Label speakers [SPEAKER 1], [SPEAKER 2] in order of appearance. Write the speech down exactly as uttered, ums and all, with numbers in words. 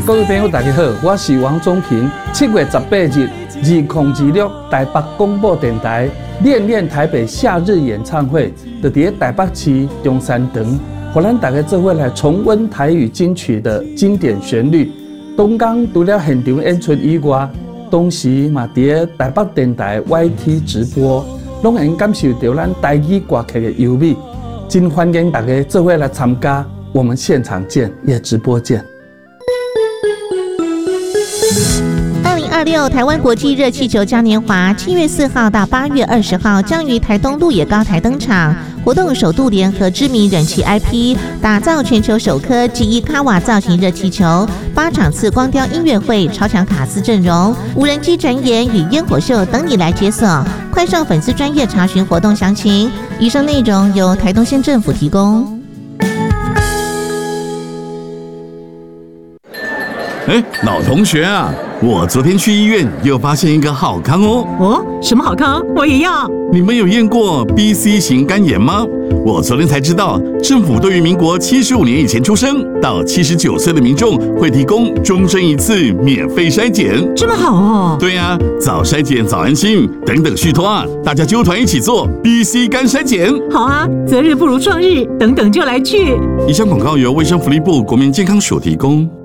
[SPEAKER 1] 各位朋友，大家好，我是王宗平。七月十八日，二零二六台北广播电台练练台北夏日演唱会，就伫台北市中山堂，互咱大家做伙来重温台语金曲的经典旋律。东港除了现场演出以外，同时嘛伫台北电台 Y T 直播，拢会感受到咱台语歌曲的优美。真欢迎大家做伙来参加，我们现场见，也直播见。
[SPEAKER 2] 二零二六台湾国际热气球嘉年华七月四号到八月二十号将于台东鹿野高台登场。活动首度联合知名人气 I P， 打造全球首颗 G 一 卡瓦造型热气球，八场次光雕音乐会、超强卡司阵容、无人机展演与烟火秀等你来解锁。快上粉丝专页查询活动详情。以上内容由台东县政府提供。
[SPEAKER 3] 哎，老同学啊，我昨天去医院又发现一个好康哦。
[SPEAKER 4] 哦，什么好康？我也要。
[SPEAKER 3] 你们有验过 B C 型肝炎吗？我昨天才知道，政府对于民国七十五年以前出生到七十九岁的民众会提供终身一次免费筛检。
[SPEAKER 4] 这么好哦？
[SPEAKER 3] 对呀、啊，早筛检早安心，等等续托啊，大家揪团一起做 B C 肝筛检。
[SPEAKER 4] 好啊，择日不如撞日，等等就来去。
[SPEAKER 3] 以上广告由卫生福利部国民健康署提供。